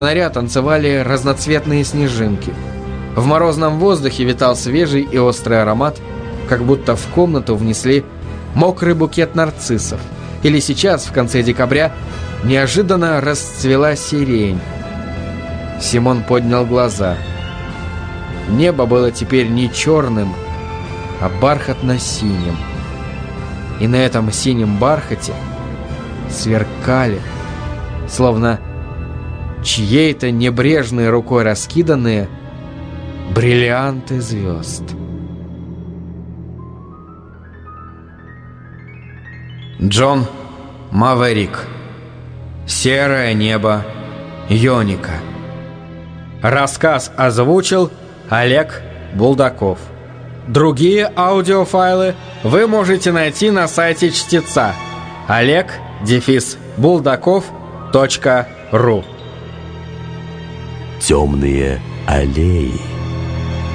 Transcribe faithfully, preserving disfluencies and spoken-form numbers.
фонаря танцевали разноцветные снежинки. В морозном воздухе витал свежий и острый аромат, как будто в комнату внесли мокрый букет нарциссов. Или сейчас, в конце декабря, неожиданно расцвела сирень. Симон поднял глаза. Небо было теперь не черным, а бархатно-синим. И на этом синем бархате сверкали, словно чьей-то небрежной рукой раскиданные бриллианты звезд. Джон Маверик. Серое небо Йоника. Рассказ озвучил Олег Булдаков. Другие аудиофайлы вы можете найти на сайте чтеца олег дефис булдаков точка ру. Темные аллеи.